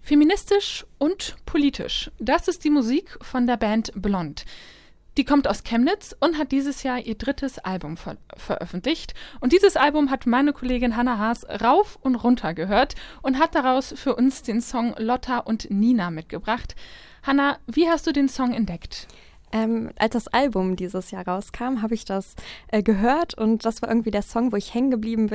Feministisch und politisch. Das ist die Musik von der Band Blond. Die kommt aus Chemnitz und hat dieses Jahr ihr 3. Album veröffentlicht. Und dieses Album hat meine Kollegin Hannah Haas rauf und runter gehört und hat daraus für uns den Song Lotta und Nina mitgebracht. Hannah, wie hast du den Song entdeckt? Als das Album dieses Jahr rauskam, habe ich das gehört und das war irgendwie der Song, wo ich hängen geblieben bin.